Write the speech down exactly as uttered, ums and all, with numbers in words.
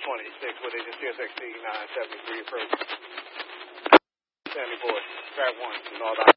twenty-six with agent C S X C nine seventy-three approach. Sandy Boy, track one, North